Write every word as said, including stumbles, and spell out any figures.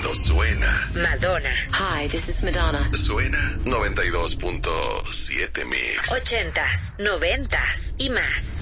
Esto suena. Madonna. Hi, this is Madonna. Suena noventa y dos punto siete Mix. Ochentas, noventas y más.